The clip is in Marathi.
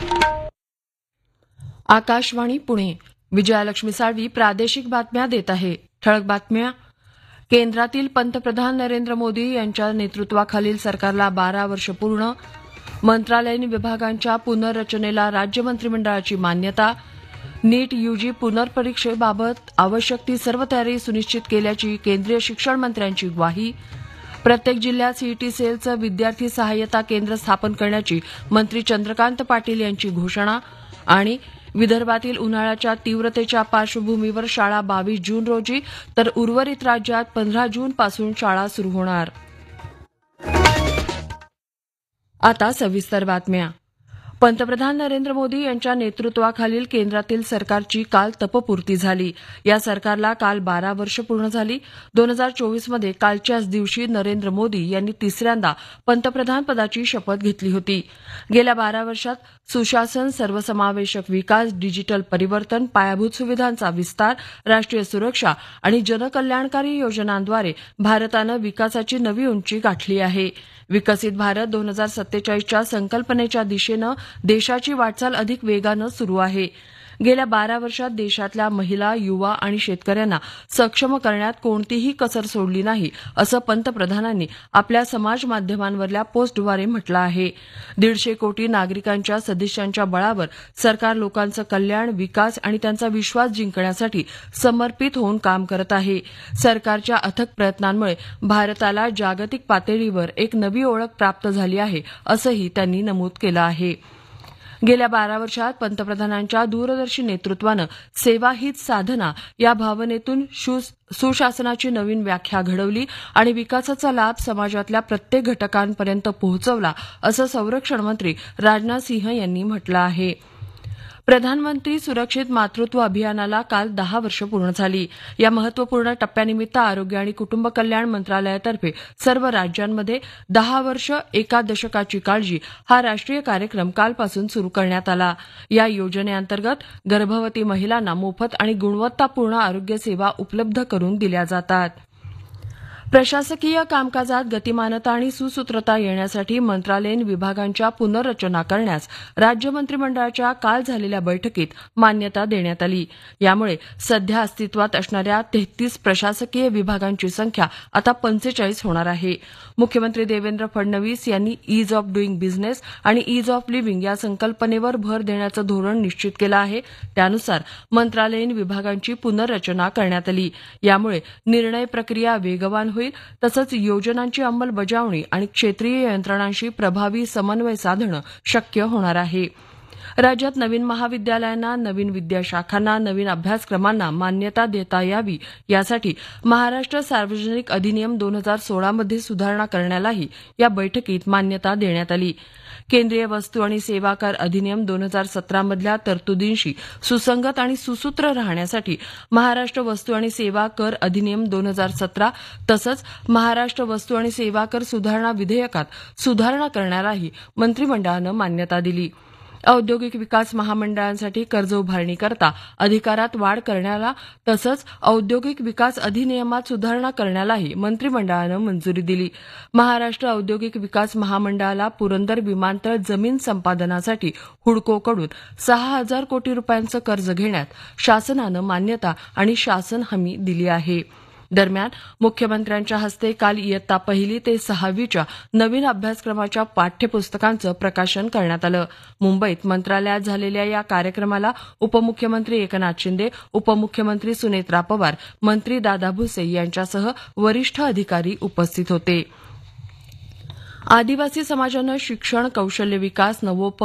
आकाशवाणी पुणे. विजयालक्ष्मी साळवी प्रादेशिक बातम्या देत आहे. ठळक बातम्या. केंद्रातील पंतप्रधान नरेंद्र मोदी यांच्या नेतृत्वाखालील सरकारला 12 वर्ष पूर्ण. मंत्रालयीन विभागांच्या पुनर्रचनेला राज्य मंत्रिमंडळाची मान्यता. नीट यूजी पुनर्परीक्षेबाबत आवश्यक ती सर्व तयारी सुनिश्चित केल्याची केंद्रीय शिक्षण मंत्र्यांची ग्वाही. प्रत्येक जिल्ह्यात सीईटी सेलचं विद्यार्थी सहाय्यता केंद्र स्थापन करण्याची मंत्री चंद्रकांत पाटील यांची घोषणा. आणि विदर्भातील उन्हाळ्याच्या तीव्रतेच्या पार्श्वभूमीवर शाळा 22 जून रोजी तर उर्वरित राज्यात 15 जूनपासून शाळा सुरू होणार. आता सविस्तर बातम्या. पंतप्रधान नरेंद्र मोदी यांच्या नेतृत्वाखालील केंद्रातील सरकारची काल तपपूर्ती झाली. या सरकारला काल 12 वर्ष पूर्ण झाली. 2024मध्ये कालच्याच दिवशी नरेंद्र मोदी यांनी तिसऱ्यांदा पंतप्रधान पदाची शपथ घेतली होती. गेल्या 12 वर्षात सुशासन, सर्वसमावेशक विकास, डिजिटल परिवर्तन, पायाभूत सुविधांचा विस्तार, राष्ट्रीय सुरक्षा आणि जनकल्याणकारी योजनांद्वारे भारतानं विकासाची नवी उंची गाठली आहे. विकसित भारत 2047च्या संकल्पनेच्या दिशेनं देशाची वाटचाल अधिक वेगानं सुरू आहे. गेल्या 12 वर्षात देशातल्या महिला, युवा आणि शेतकऱ्यांना सक्षम करण्यात कोणतीही कसर सोडली नाही, असं पंतप्रधानांनी आपल्या समाज माध्यमांवरल्या पोस्टद्वारे म्हटलं आहे. 150 कोटी नागरिकांच्या सदिच्छांच्या बळावर सरकार लोकांचं कल्याण, विकास आणि त्यांचा विश्वास जिंकण्यासाठी समर्पित होऊन काम करत आहे. सरकारच्या अथक प्रयत्नांमुळे भारताला जागतिक पातळीवर एक नवी ओळख प्राप्त झाली आहे, असंही त्यांनी नमूद केलं आहे. गेल्या 12 वर्षात पंतप्रधानांच्या दूरदर्शी नेतृत्वानं सेवा हीच साधना या भावनेतून सुशासनाची नवीन व्याख्या घडवली आणि विकासाचा लाभ समाजातल्या प्रत्येक घटकांपर्यंत पोहोचवला, असं संरक्षण मंत्री राजनाथ सिंह यांनी म्हटलं आहे. प्रधानमंत्री सुरक्षित मातृत्व अभियानाला काल 10 वर्ष पूर्ण झाली. या महत्वपूर्ण टप्प्यानिमित्त आरोग्य आणि कुटुंब कल्याण मंत्रालयातर्फे सर्व राज्यांमध्ये 10 वर्ष एका दशकाची काळजी हा राष्ट्रीय कार्यक्रम कालपासून सुरू करण्यात आला. या योजनेअंतर्गत गर्भवती महिलांना मोफत आणि गुणवत्तापूर्ण आरोग्य सेवा उपलब्ध करून दिल्या जातात. प्रशासकीय कामकाजात गतिमानता आणि सुसूत्रता येण्यासाठी मंत्रालयीन विभागांच्या पुनर्रचना करण्यास राज्य मंत्रिमंडळाच्या काल झालेल्या बैठकीत मान्यता देण्यात आली. यामुळे सध्या अस्तित्वात असणाऱ्या 33 प्रशासकीय विभागांची संख्या आता 45 होणार आहे. मुख्यमंत्री देवेंद्र फडणवीस यांनी ईज ऑफ डुईंग बिझनेस आणि ईज ऑफ लिव्हिंग या संकल्पनेवर भर देण्याचं धोरण निश्चित केलं आहे. त्यानुसार मंत्रालयीन विभागांची पुनर्रचना करण्यात आली. यामुळे निर्णय प्रक्रिया वेगवान होईल, तसंच योजनांची अंमलबजावणी आणि क्षेत्रीय यंत्रणांशी प्रभावी समन्वय साधणं शक्य होणार आहे. राज्यात नवीन महाविद्यालयांना, नवीन विद्याशाखांना, नवीन अभ्यासक्रमांना मान्यता देता यावी यासाठी महाराष्ट्र सार्वजनिक अधिनियम 2016 मध्ये सुधारणा करण्यालाही या बैठकीत मान्यता देण्यात आली. केंद्रीय वस्तू आणि सेवा कर अधिनियम 2017 मधल्या तरतुदींशी सुसंगत आणि सुसूत्र राहण्यासाठी महाराष्ट्र वस्तू आणि सेवा कर अधिनियम 2017 तसंच महाराष्ट्र वस्तू आणि सेवा कर सुधारणा विधेयकात सुधारणा करण्यालाही मंत्रिमंडळानं मान्यता दिली. औद्योगिक विकास महामंडळांसाठी कर्ज उभारणीकरता अधिकारात वाढ करण्याला तसंच औद्योगिक विकास अधिनियमात सुधारणा करण्यालाही मंत्रिमंडळानं मंजुरी दिली. महाराष्ट्र औद्योगिक विकास महामंडळाला पुरंदर विमानतळ जमीन संपादनासाठी हुडकोकडून 6,000 कोटी रुपयांचं कर्ज घेण्यात शासनानं मान्यता आणि शासन हमी दिली आहे. दरम्यान मुख्यमंत्र्यांच्या हस्ते काल इयत्ता 1 ते 6वीच्या नवीन अभ्यासक्रमाच्या पाठ्यपुस्तकांचं प्रकाशन करण्यात आलं. मुंबईत मंत्रालयात झालेल्या या कार्यक्रमाला उपमुख्यमंत्री एकनाथ शिंदे, उपमुख्यमंत्री सुनेत्रा पवार, मंत्री दादा भुसे यांच्यासह वरिष्ठ अधिकारी उपस्थित होते. आदिवासी समाजानं शिक्षण, कौशल्य विकास,